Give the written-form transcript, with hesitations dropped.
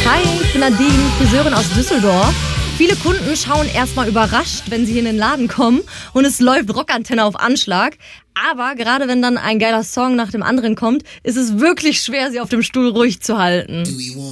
Hi, ich bin Nadine, Friseurin aus Düsseldorf. Viele Kunden schauen erstmal überrascht, wenn sie hier in den Laden kommen und es läuft Rockantenne auf Anschlag. Aber gerade wenn dann ein geiler Song nach dem anderen kommt, ist es wirklich schwer, sie auf dem Stuhl ruhig zu halten.